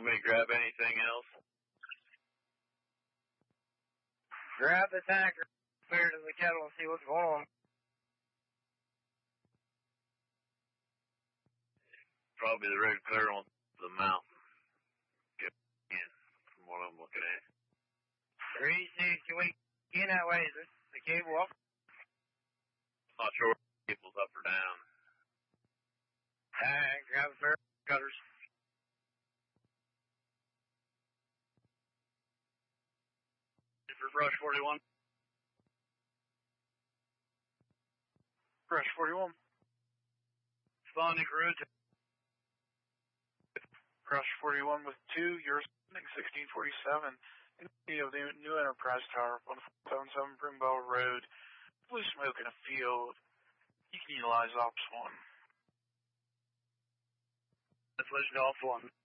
want me to grab anything else? Grab the tanker, clear to the kettle and see what's going on. Probably the road clear on the mountain. Get in from what I'm looking at. 360, we in that way, is the cable up? Not sure if the cable's up or down. Grab a pair of cutters. For brush 41. Brush 41. Responding for road. Brush 41 with 2, you're 1647. In the New Enterprise Tower on 77 Brimwell Road. Blue smoke in a field. You can utilize Ops 1. That's Legend Off 1.